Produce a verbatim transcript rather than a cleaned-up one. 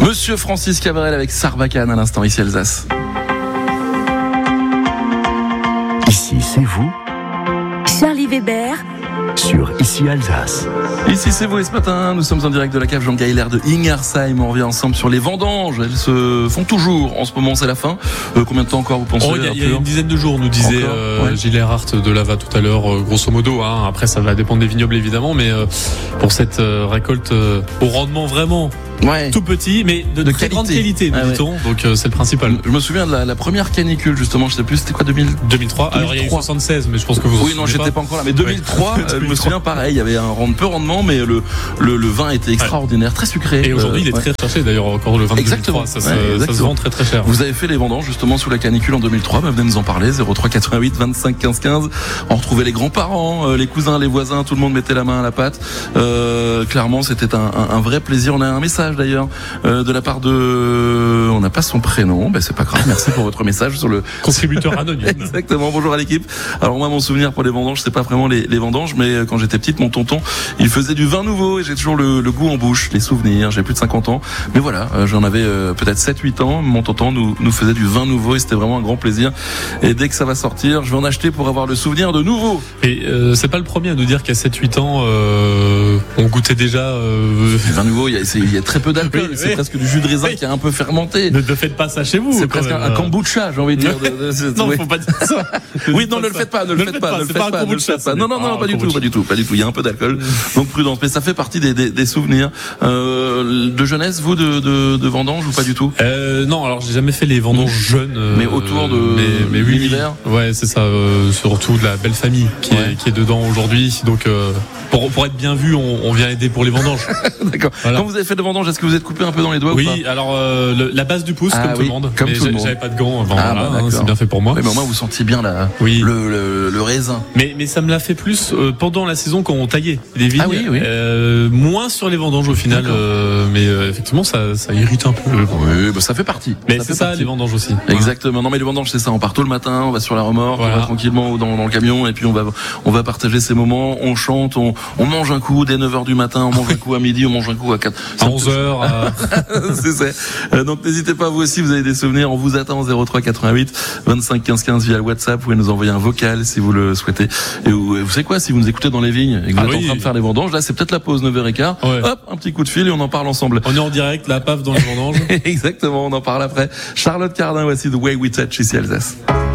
Monsieur Francis Cabrel avec Sarbacane à l'instant, ici Alsace. Ici, c'est vous. Charlie Weber. Sur Ici Alsace. Ici c'est vous et ce matin, nous sommes en direct de la cave Jean Gaillard de Ingersheim. On revient ensemble sur les vendanges. Elles se font toujours. En ce moment, c'est la fin. Euh, combien de temps encore vous pensez? Il oh, y, y a une dizaine de jours, nous disait euh, ouais. Gilles Erhardt de Lava tout à l'heure, euh, grosso modo. Hein. Après, ça va dépendre des vignobles évidemment, mais euh, pour cette euh, récolte euh, au rendement vraiment. Ouais. Tout petit, mais de, de très qualité. Grande qualité, nous ah, dit-on. Ouais. Donc euh, c'est le principal. Je me souviens de la, la première canicule, justement. Je sais plus, c'était quoi, deux mille... deux mille trois. Alors il y a eu soixante-seize, mais je pense que vous. Oui, non, j'étais pas. pas encore là. Mais deux mille trois, ouais. euh, je me souviens pareil. Il y avait un rond peu rendement, mais le le, le vin était extraordinaire, ouais. très sucré. Et aujourd'hui, euh, il est ouais. très recherché. D'ailleurs, encore le vin de exactement. deux mille trois, ça, ouais, se, ça se vend très très cher. Vous avez fait les vendanges justement sous la canicule en deux mille trois. Bah, venez nous en parler. zéro trois quatre-vingt-huit vingt-cinq quinze quinze. On retrouvait les grands-parents, euh, les cousins, les voisins. Tout le monde mettait la main à la pâte. Euh, clairement, c'était un, un, un vrai plaisir. On a un message d'ailleurs. Euh, de la part de... On n'a pas son prénom, ben c'est pas grave, merci pour votre message sur le... Contributeur anonyme. Exactement, bonjour à l'équipe. Alors moi, mon souvenir pour les vendanges, c'est pas vraiment les, les vendanges, mais quand j'étais petite, mon tonton, il faisait du vin nouveau et j'ai toujours le, le goût en bouche, les souvenirs, j'ai plus de cinquante ans. Mais voilà, euh, j'en avais euh, peut-être sept huit ans, mon tonton nous, nous faisait du vin nouveau et c'était vraiment un grand plaisir. Et dès que ça va sortir, je vais en acheter pour avoir le souvenir de nouveau. Et euh, c'est pas le premier à nous dire qu'à sept huit ans, euh, on goûtait déjà... Euh... Le vin nouveau, il y a, il y a très peu d'alcool, oui, c'est oui. presque du jus de raisin oui. qui est un peu fermenté. Ne, ne faites pas ça chez vous. C'est presque un, un kombucha, j'ai envie de dire. De, de, de, non, oui. faut pas dire ça. Oui, non, ne le faites pas, ne le faites pas, ne le faites pas, ne le faites pas. Non, non, non, pas du tout, pas du tout, pas du tout. Il y a un peu d'alcool, donc prudence. Mais ça fait partie des, des, des souvenirs euh, de jeunesse, vous, de, de, de vendanges ou pas du tout? euh, Non, alors j'ai jamais fait les vendanges jeunes. Euh, mais autour de mais, mais oui, l'univers. Ouais, c'est ça. Euh, surtout de la belle famille qui, ouais. est, qui est dedans aujourd'hui. Donc, euh, pour, pour être bien vu, on, on vient aider pour les vendanges. D'accord. Voilà. Quand vous avez fait des vendanges, est-ce que vous êtes coupé un peu dans les doigts oui, ou pas? alors euh, le, la base du pouce, ah, comme oui, tout le monde. Comme mais tout le monde. J'avais pas de gants. Enfin, ah, voilà, bah, hein, c'est bien fait pour moi. Oui, mais au moins vous sentiez bien la, oui. le, le, le raisin. Mais, mais ça me l'a fait plus euh, pendant la saison quand on taillait les vignes. Ah, oui, oui. Euh, moins sur les vendanges au final. Euh, mais euh, effectivement, ça, ça irrite un peu. Oui, bah, ça fait partie. Mais ça c'est ça, partie. Les vendanges aussi. Exactement. Voilà. Non, mais les vendanges, c'est ça. On part tôt le matin, on va sur la remorque, voilà. on va tranquillement dans, dans le camion, et puis on va, on va partager ces moments. On chante, on, on mange un coup dès neuf heures du matin, on mange un coup à midi, on mange un coup à quatre. À onze heures. À... c'est ça. Euh, donc n'hésitez pas, vous aussi, vous avez des souvenirs. On vous attend zéro trois quatre-vingt-huit vingt-cinq quinze quinze via le WhatsApp. Vous pouvez nous envoyer un vocal si vous le souhaitez. Et vous, vous savez quoi, si vous nous écoutez dans les vignes et que vous ah êtes oui. en train de faire les vendanges, là c'est peut-être la pause neuf heures quinze. Ouais. Hop, un petit coup de fil et on en parle ensemble. On est en direct, la paf dans les vendanges. Exactement, on en parle après. Charlotte Cardin, voici The Way We Touch ici Alsace.